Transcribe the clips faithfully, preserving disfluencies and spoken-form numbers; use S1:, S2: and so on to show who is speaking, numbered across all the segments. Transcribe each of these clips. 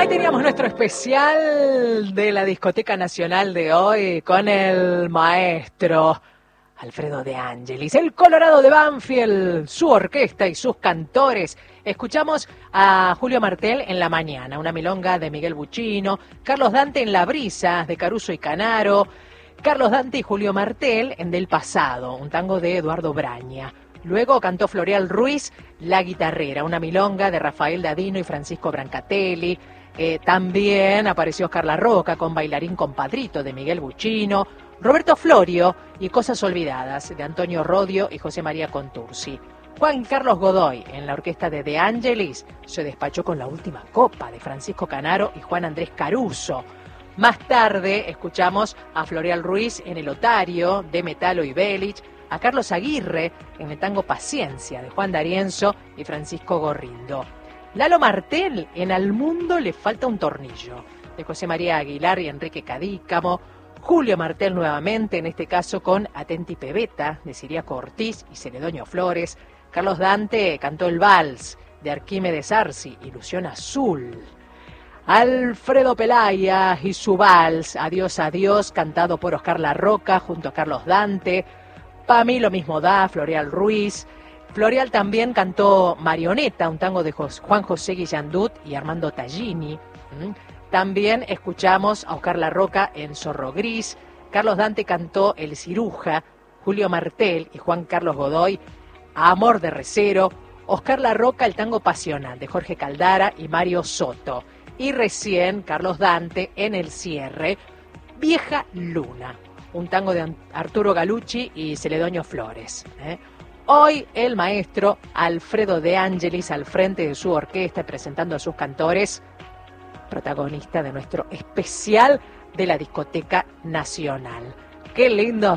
S1: Ahí teníamos nuestro especial de la Discoteca Nacional de hoy con el maestro Alfredo De Angelis, el Colorado de Banfield, su orquesta y sus cantores. Escuchamos a Julio Martel en La Mañana, una milonga de Miguel Buchino, Carlos Dante en La Brisa de Caruso y Canaro, Carlos Dante y Julio Martel en Del Pasado, un tango de Eduardo Braña. Luego cantó Floreal Ruiz La Guitarrera, una milonga de Rafael Dadino y Francisco Brancatelli. Eh, también apareció Oscar La Roca con Bailarín Compadrito de Miguel Buchino, Roberto Florio y Cosas Olvidadas de Antonio Rodio y José María Contursi. Juan Carlos Godoy en la orquesta de De Angelis se despachó con La Última Copa de Francisco Canaro y Juan Andrés Caruso. Más tarde escuchamos a Floreal Ruiz en El Otario de Metalo y Belich, a Carlos Aguirre en el tango Paciencia de Juan D'Arienzo y Francisco Gorrindo. Lalo Martel en Al Mundo le falta un tornillo de José María Aguilar y Enrique Cadícamo. Julio Martel nuevamente, en este caso con Atenti Pebeta de Siriaco Ortiz y Celedonio Flores. Carlos Dante cantó el vals de Arquímedes Arci, Ilusión Azul. Alfredo Pelaya y su vals, Adiós, Adiós, cantado por Oscar La Roca junto a Carlos Dante. Pa' mí lo mismo da, Floreal Ruiz. Floreal también cantó Marioneta, un tango de Juan José Guillandut y Armando Tallini. También escuchamos a Oscar La Roca en Zorro Gris. Carlos Dante cantó El Ciruja. Julio Martel y Juan Carlos Godoy, Amor de Recero. Oscar La Roca, el tango Pasional de Jorge Caldara y Mario Soto. Y recién Carlos Dante en el cierre, Vieja Luna, un tango de Arturo Galucci y Celedonio Flores. ¿eh? Hoy el maestro Alfredo De Angelis al frente de su orquesta presentando a sus cantores, protagonista de nuestro especial de la Discoteca Nacional. Qué lindo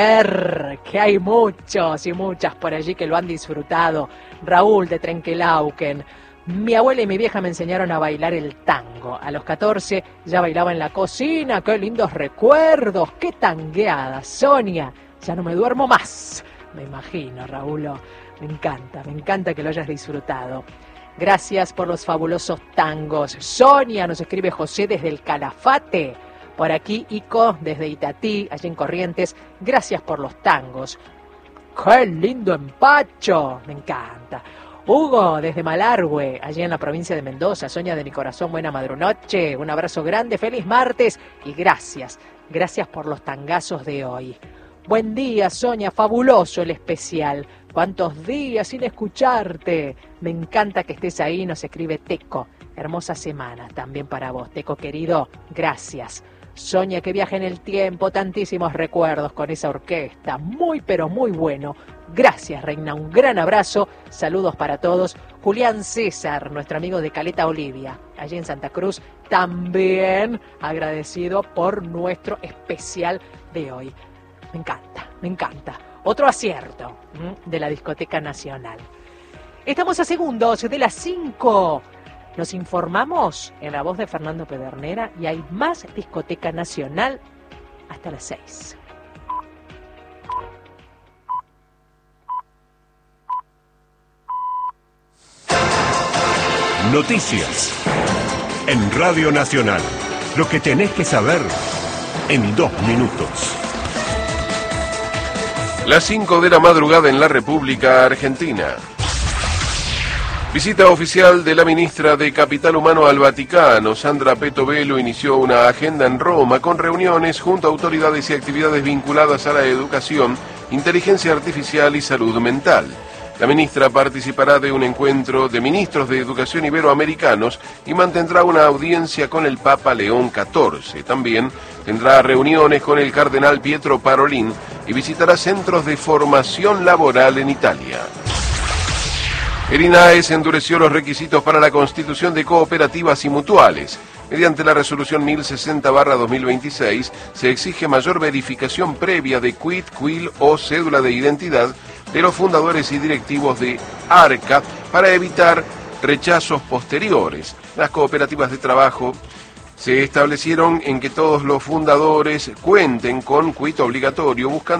S1: saber que hay muchos y muchas por allí que lo han disfrutado. Raúl de Trenquelauquen. Mi abuela y mi vieja me enseñaron a bailar el tango. A los catorce ya bailaba en la cocina. ¡Qué lindos recuerdos! ¡Qué tangueada! Sonia, ya no me duermo más. Me imagino, Raúl. Me encanta, me encanta que lo hayas disfrutado. Gracias por los fabulosos tangos. Sonia, nos escribe José desde el Calafate. Por aquí, Ico, desde Itatí, allí en Corrientes. Gracias por los tangos. ¡Qué lindo empacho! Me encanta. Hugo, desde Malargüe, allí en la provincia de Mendoza. Sonia de mi corazón, buena madrunoche. Un abrazo grande, feliz martes y gracias. Gracias por los tangazos de hoy. Buen día, Sonia, fabuloso el especial. ¿Cuántos días sin escucharte? Me encanta que estés ahí, nos escribe Teco. Hermosa semana también para vos, Teco querido. Gracias. Sonia, que viaja en el tiempo, tantísimos recuerdos con esa orquesta. Muy, pero muy bueno. Gracias, Reina, un gran abrazo. Saludos para todos. Julián César, nuestro amigo de Caleta Olivia, allí en Santa Cruz, también agradecido por nuestro especial de hoy. Me encanta, me encanta. Otro acierto ¿m? de la Discoteca Nacional. Estamos a segundos de las cinco. Nos informamos en la voz de Fernando Pedernera y hay más Discoteca Nacional hasta las seis.
S2: Noticias en Radio Nacional. Lo que tenés que saber en dos minutos.
S3: Las cinco de la madrugada en la República Argentina. Visita oficial de la ministra de Capital Humano al Vaticano. Sandra Petovelo inició una agenda en Roma con reuniones junto a autoridades y actividades vinculadas a la educación, inteligencia artificial y salud mental. La ministra participará de un encuentro de ministros de educación iberoamericanos y mantendrá una audiencia con el Papa León catorce. También tendrá reuniones con el cardenal Pietro Parolin y visitará centros de formación laboral en Italia. El INAES endureció los requisitos para la constitución de cooperativas y mutuales. Mediante la resolución mil sesenta barra dos mil veintiséis se exige mayor verificación previa de quit, quil o cédula de identidad de los fundadores y directivos de ARCA para evitar rechazos posteriores. Las cooperativas de trabajo se establecieron en que todos los fundadores cuenten con quit obligatorio, buscando